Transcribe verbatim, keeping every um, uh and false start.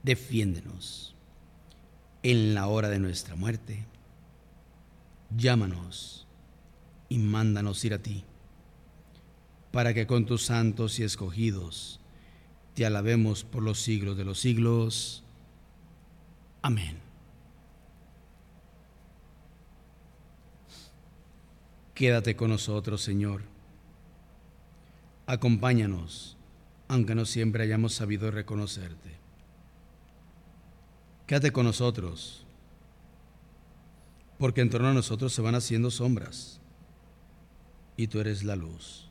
defiéndenos. En la hora de nuestra muerte, llámanos y mándanos ir a ti, para que con tus santos y escogidos te alabemos por los siglos de los siglos. Amén. Quédate con nosotros, Señor. Acompáñanos, aunque no siempre hayamos sabido reconocerte. Quédate con nosotros, porque en torno a nosotros se van haciendo sombras, y tú eres la luz.